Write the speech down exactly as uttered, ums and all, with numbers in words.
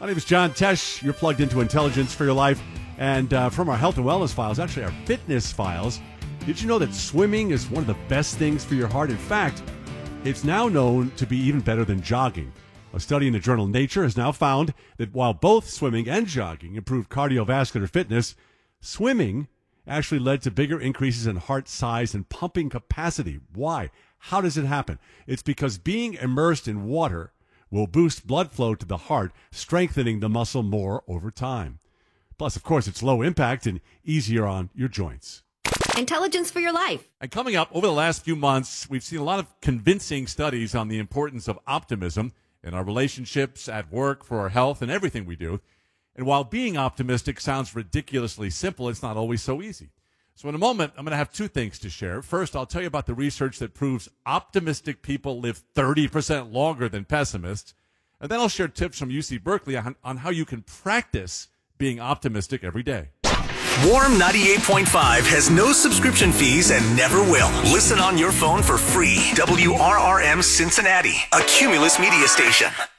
My name is John Tesh. You're plugged into Intelligence for Your Life. And uh, from our health and wellness files, actually our fitness files, did you know that swimming is one of the best things for your heart? In fact, it's now known to be even better than jogging. A study in the journal Nature has now found that while both swimming and jogging improve cardiovascular fitness, swimming actually led to bigger increases in heart size and pumping capacity. Why? How does it happen? It's because being immersed in water will boost blood flow to the heart, strengthening the muscle more over time. Plus, of course, it's low impact and easier on your joints. Intelligence for Your Life. And coming up, over the last few months, we've seen a lot of convincing studies on the importance of optimism in our relationships, at work, for our health, and everything we do. And while being optimistic sounds ridiculously simple, it's not always so easy. So in a moment, I'm going to have two things to share. First, I'll tell you about the research that proves optimistic people live thirty percent longer than pessimists. And then I'll share tips from U C Berkeley on, on how you can practice being optimistic every day. Warm ninety-eight point five has no subscription fees and never will. Listen on your phone for free. W R R M Cincinnati, a Cumulus media station.